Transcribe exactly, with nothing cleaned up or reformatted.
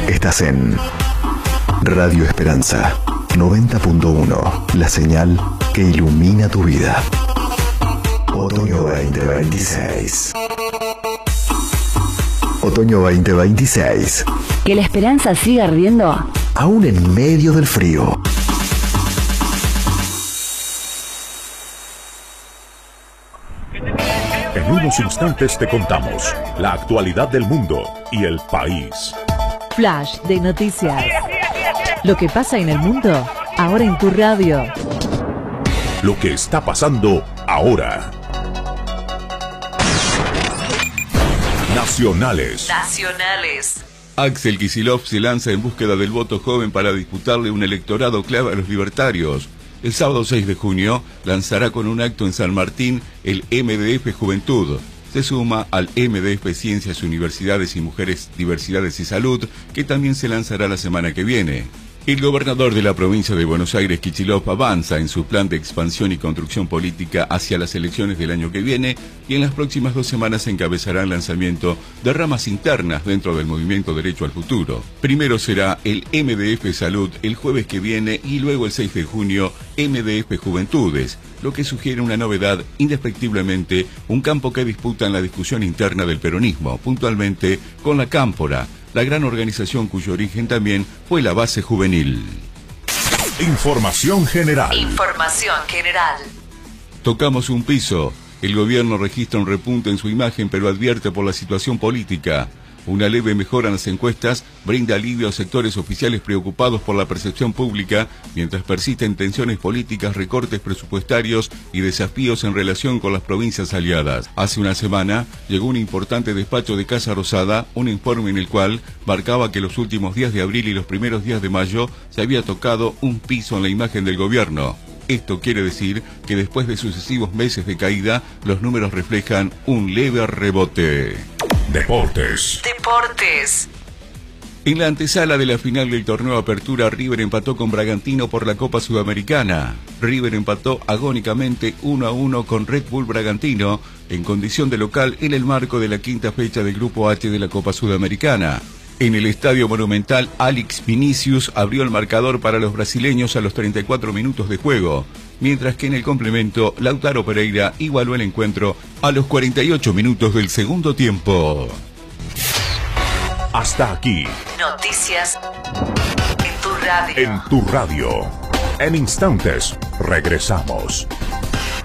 Estás en Radio Esperanza noventa punto uno, la señal que ilumina tu vida. Otoño veinte veintiséis. Otoño veinte veintiséis. Que la esperanza siga ardiendo, aún en medio del frío. En unos instantes te contamos la actualidad del mundo y el país. Flash de noticias. Lo que pasa en el mundo, ahora en tu radio. Lo que está pasando ahora. Nacionales. Nacionales. Axel Kicillof se lanza en búsqueda del voto joven para disputarle un electorado clave a los libertarios. El sábado seis de junio lanzará con un acto en San Martín el M D F Juventud. Se suma al M D F Ciencias, Universidades y Mujeres, Diversidades y Salud, que también se lanzará la semana que viene. El gobernador de la provincia de Buenos Aires, Kicillof, avanza en su plan de expansión y construcción política hacia las elecciones del año que viene y en las próximas dos semanas encabezará el lanzamiento de ramas internas dentro del movimiento Derecho al Futuro. Primero será el M D F Salud el jueves que viene y luego el seis de junio M D F Juventudes, lo que sugiere una novedad, indefectiblemente un campo que disputa en la discusión interna del peronismo, puntualmente con la Cámpora, la gran organización cuyo origen también fue la base juvenil. Información general. Información general. Tocamos un piso. El gobierno registra un repunte en su imagen, pero advierte por la situación política. Una leve mejora en las encuestas brinda alivio a sectores oficiales preocupados por la percepción pública, mientras persisten tensiones políticas, recortes presupuestarios y desafíos en relación con las provincias aliadas. Hace una semana llegó un importante despacho de Casa Rosada, un informe en el cual marcaba que los últimos días de abril y los primeros días de mayo se había tocado un piso en la imagen del gobierno. Esto quiere decir que después de sucesivos meses de caída, los números reflejan un leve rebote. Deportes. Deportes. En la antesala de la final del torneo Apertura, River empató con Bragantino por la Copa Sudamericana. River empató agónicamente uno a uno con Red Bull Bragantino en condición de local en el marco de la quinta fecha del Grupo H de la Copa Sudamericana. En el Estadio Monumental, Alex Vinicius abrió el marcador para los brasileños a los treinta y cuatro minutos de juego, mientras que en el complemento, Lautaro Pereira igualó el encuentro a los cuarenta y ocho minutos del segundo tiempo. Hasta aquí. Noticias en tu radio. En tu radio. En instantes, regresamos.